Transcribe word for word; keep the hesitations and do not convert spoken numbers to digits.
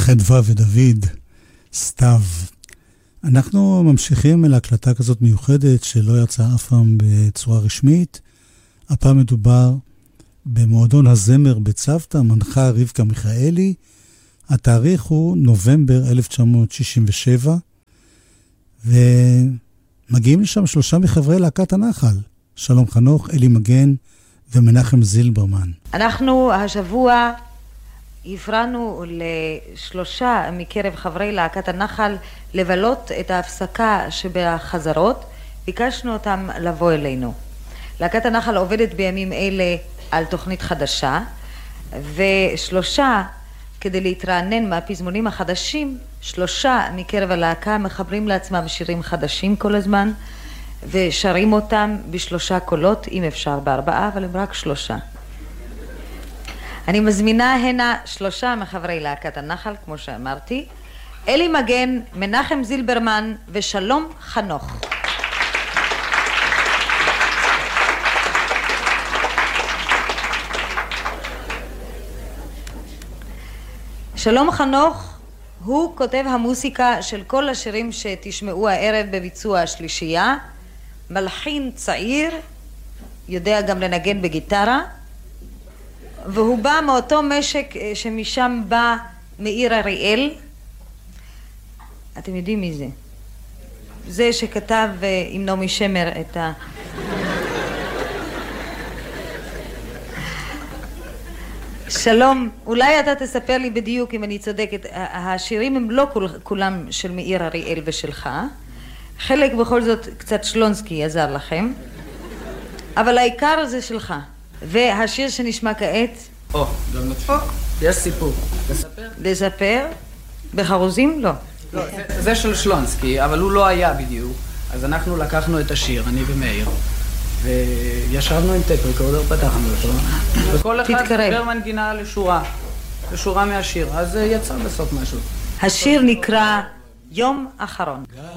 חדווה ודוד, סתיו. אנחנו ממשיכים אל הקלטה כזאת מיוחדת שלא יצאה אף פעם בצורה רשמית. הפעם מדובר במועדון הזמר בצוותא, מנחה רבקה מיכאלי. התאריך הוא נובמבר אלף תשע מאות שישים ושבע, ומגיעים לשם שלושה מחברי להקת הנחל, שלום חנוך, אלי מגן ומנחם זילברמן. אנחנו השבוע הפרענו לשלושה מקרב חברי להקת הנחל לבלות את ההפסקה שבחזרות. ביקשנו אותם לבוא אלינו. להקת הנחל עובדת בימים אלה על תוכנית חדשה, ושלושה, כדי להתרענן מהפזמונים החדשים, שלושה מקרב הלהקה מחברים לעצמם שירים חדשים כל הזמן, ושרים אותם בשלושה קולות, אם אפשר בארבעה, אבל הם רק שלושה. אני מזמינה הנה שלושה מחברי להקת הנחל, כמו שאמרתי, אלי מגן, מנחם זילברמן ושלום חנוך. שלום חנוך הוא כותב המוסיקה של כל השירים שתשמעו הערב בביצוע השלישייה, מלחין צעיר, יודע גם לנגן בגיטרה, והוא בא מאותו משק שמשם בא מאיר אריאל. אתם יודעים מי זה? זה שכתב עם נעמי שמר את ה... שלום, אולי אתה תספר לי בדיוק אם אני צודקת. השירים הם לא כולם של מאיר אריאל ושלך, חלק בכל זאת קצת שלונסקי עזר לכם, אבל העיקר זה שלך. והשיר שנשמע כעת, או, גם נתפוק, יש סיפור. לספר? לספר? בחרוזים? לא. לא, זה של שלונסקי, אבל הוא לא היה בדיוק. אז אנחנו לקחנו את השיר, אני ומאיר, וישבנו עם טייפ ריקורדר, פתחנו אותו, וכל אחד דבר מנגינה לשורה, לשורה מהשיר, אז יצא בסוף משהו. השיר נקרא יום אחרון.